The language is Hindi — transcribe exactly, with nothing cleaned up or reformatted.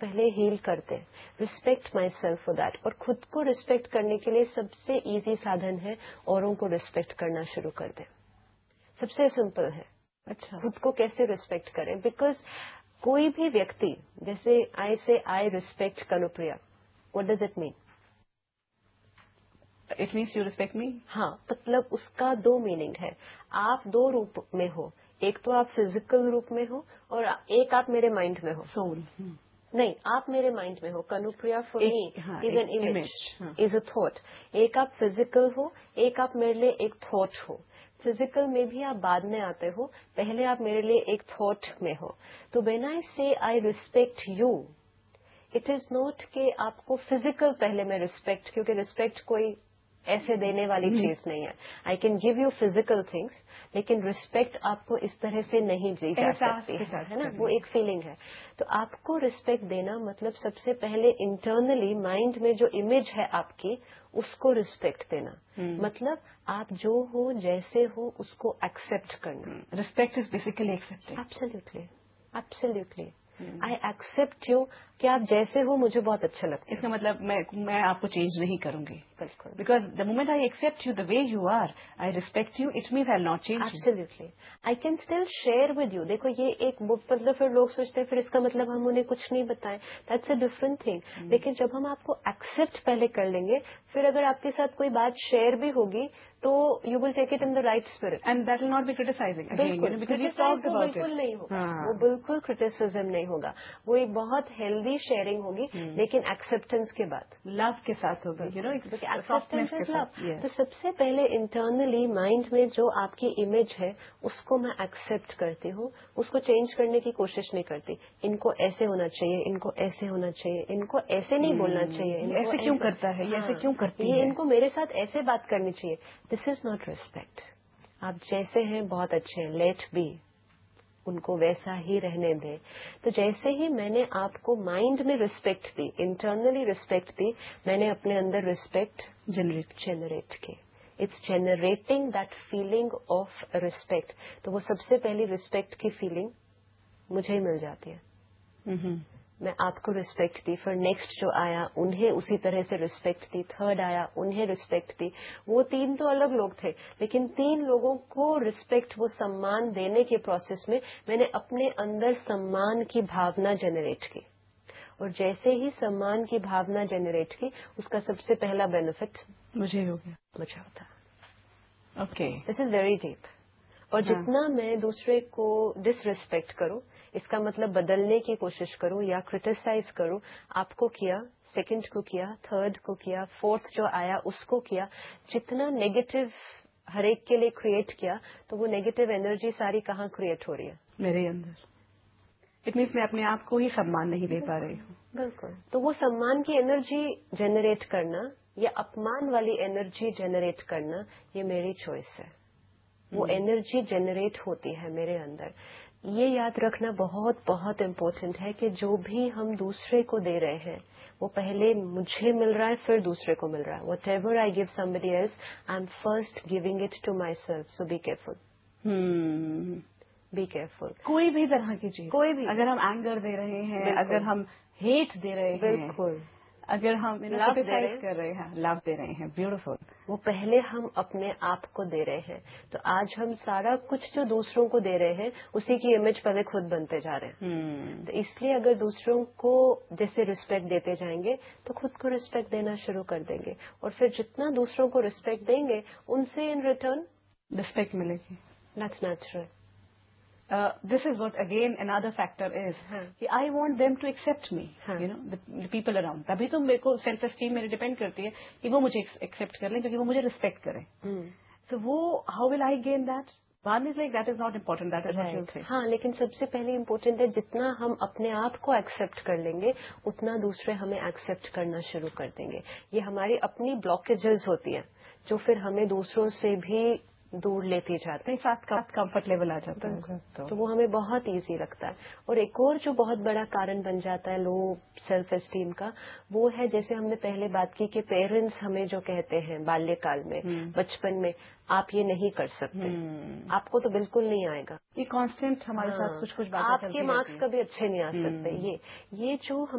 पहले हील करते हैं, respect my self for that. और खुद को रिस्पेक्ट करने के लिए सबसे इजी साधन है औरों को रिस्पेक्ट करना शुरू कर दें। सबसे सिंपल है। अच्छा, खुद को कैसे रिस्पेक्ट करें? बिकॉज कोई भी व्यक्ति, जैसे आई से I respect Kanupriya, what does it mean? It means you respect मी। हाँ, मतलब उसका दो मीनिंग है। आप दो रूप में हो, एक तो आप फिजिकल रूप में हो और एक आप मेरे माइंड में हो। सोल नहीं, आप मेरे माइंड में हो। Kanupriya for me is an image, is a thought. एक आप फिजिकल हो, एक आप मेरे लिए एक थॉट हो। फिजिकल में भी आप बाद में आते हो, पहले आप मेरे लिए एक थॉट में हो। तो व्हेन आई से I respect you, it is not कि आपको फिजिकल पहले मैं रिस्पेक्ट, क्योंकि रिस्पेक्ट कोई ऐसे देने वाली चीज नहीं है। I can give you physical things, लेकिन रिस्पेक्ट आपको इस तरह से नहीं दी जा सकती है, है ना? वो एक फीलिंग है। तो आपको रिस्पेक्ट देना मतलब सबसे पहले इंटरनली माइंड में जो इमेज है आपकी, उसको रिस्पेक्ट देना। hmm. मतलब आप जो हो, जैसे हो, उसको एक्सेप्ट करना। Respect is basically accepting. Absolutely, absolutely. I accept you कि आप जैसे हो मुझे बहुत अच्छा लगता है। इसका मतलब मैं मैं आपको चेंज नहीं करूंगी। बिल्कुल। Because the moment I accept you the way you are, I respect you, it means I not change. Absolutely. I can still share with you. देखो ये एक मतलब फिर लोग सोचते हैं फिर इसका मतलब हम उन्हें कुछ नहीं बताएं, दैट्स अ डिफरेंट थिंग। लेकिन जब हम आपको एक्सेप्ट पहले कर लेंगे, फिर अगर आपके साथ कोई बात शेयर भी होगी तो you will take it in the right spirit and that will not be criticising. बिल्कुल, क्रिटिसाइज वो बिल्कुल नहीं होगा। हाँ. वो बिल्कुल क्रिटिसिज्म नहीं होगा। वो एक बहुत हेल्दी शेयरिंग होगी, लेकिन एक्सेप्टेंस के बाद, लव के साथ होगी। You know, acceptance is love. तो सबसे पहले इंटरनली माइंड में जो आपकी इमेज है उसको मैं एक्सेप्ट करती हूँ, उसको चेंज करने की कोशिश नहीं करती। इनको ऐसे होना चाहिए, इनको ऐसे होना चाहिए, इनको ऐसे नहीं बोलना चाहिए, इनको ऐसे क्यों करता है, ये ऐसे क्यों करती है, ये इनको मेरे साथ ऐसे बात करनी चाहिए। This is not respect. आप जैसे हैं बहुत अच्छे हैं, लेट बी, उनको वैसा ही रहने दें। तो जैसे ही मैंने आपको माइंड में रिस्पेक्ट दी, इंटरनली रिस्पेक्ट दी, मैंने अपने अंदर रिस्पेक्ट जनरेट जनरेट की। It's generating that feeling of respect. तो वो सबसे पहली रिस्पेक्ट की फीलिंग मुझे ही मिल जाती है। mm-hmm. मैं आपको रिस्पेक्ट दी, फिर नेक्स्ट जो आया उन्हें उसी तरह से रिस्पेक्ट दी, थर्ड आया उन्हें रिस्पेक्ट दी। वो तीन तो अलग लोग थे, लेकिन तीन लोगों को रिस्पेक्ट, वो सम्मान देने के प्रोसेस में मैंने अपने अंदर सम्मान की भावना जनरेट की। और जैसे ही सम्मान की भावना जनरेट की, उसका सबसे पहला बेनिफिट मुझे हो गया, मुझे होता। Okay, this is very deep. और जितना मैं दूसरे को डिसरिस्पेक्ट करूं, इसका मतलब बदलने की कोशिश करूं या क्रिटिसाइज करूं, आपको किया, सेकंड को किया, थर्ड को किया, फोर्थ जो आया उसको किया, जितना नेगेटिव हर एक के लिए क्रिएट किया, तो वो नेगेटिव एनर्जी सारी कहाँ क्रिएट हो रही है? मेरे अंदर। इट मीन्स मैं अपने आप को ही सम्मान नहीं दे पा रही हूँ। बिल्कुल। तो वो सम्मान की एनर्जी जनरेट करना या अपमान वाली एनर्जी जनरेट करना, ये मेरी चॉइस है। वो एनर्जी जनरेट होती है मेरे अंदर। ये याद रखना बहुत बहुत इम्पोर्टेंट है कि जो भी हम दूसरे को दे रहे हैं, वो पहले मुझे मिल रहा है, फिर दूसरे को मिल रहा है। What ever I give somebody else, I am first giving it to my self. So be careful, be careful. कोई भी तरह की चीज, कोई भी, अगर हम एंगर दे रहे हैं, अगर हम हेट दे रहे हैं, बिल्कुल, अगर हम लव दे रहे कर रहे हैं, लव दे रहे हैं, ब्यूटीफुल, वो पहले हम अपने आप को दे रहे हैं। तो आज हम सारा कुछ जो दूसरों को दे रहे हैं, उसी की इमेज पहले खुद बनते जा रहे हैं। hmm. तो इसलिए अगर दूसरों को जैसे रिस्पेक्ट देते जाएंगे, तो खुद को रिस्पेक्ट देना शुरू कर देंगे। और फिर जितना दूसरों को रिस्पेक्ट देंगे, उनसे इन रिटर्न रिस्पेक्ट मिलेगी। That's natural. Uh, this is what again another factor is कि I want them to accept me, you know, the, the people around. तभी तो मेरे को सेल्फ एस्टीम मेरी डिपेंड करती है कि वो मुझे एक्सेप्ट कर लें, क्योंकि वो मुझे रिस्पेक्ट करें। so वो how will I gain that? One is like that is not important, that is what you say. हाँ, लेकिन सबसे पहले इम्पोर्टेंट है जितना हम अपने आप को एक्सेप्ट कर लेंगे, उतना दूसरे हमें एक्सेप्ट करना शुरू कर देंगे। ये हमारी अपनी ब्लॉकेजेस होती हैं, जो फिर हमें दूसरों से भी दूर लेती जाते हैं, साथ कंफर्ट लेवल आ जाता है, तो, तो वो हमें बहुत इजी लगता है। और एक और जो बहुत बड़ा कारण बन जाता है लो सेल्फ एस्टीम का, वो है जैसे हमने पहले बात की कि पेरेंट्स हमें जो कहते हैं बाल्यकाल में, बचपन में, आप ये नहीं कर सकते, आपको तो बिल्कुल नहीं आएगा। ये कांस्टेंट हमारे साथ कुछ कुछ बातें आपके मार्क्स कभी अच्छे नहीं आ सकते। ये ये जो